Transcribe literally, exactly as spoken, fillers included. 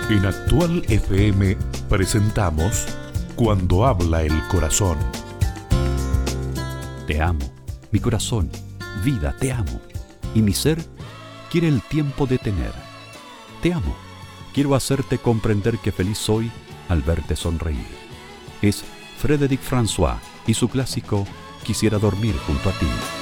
En Actual F M presentamos Cuando habla el corazón. Te amo, mi corazón, vida, te amo. Y mi ser quiere el tiempo detener. Te amo, quiero hacerte comprender que feliz soy al verte sonreír. Es Frédéric François y su clásico Quisiera dormir junto a ti.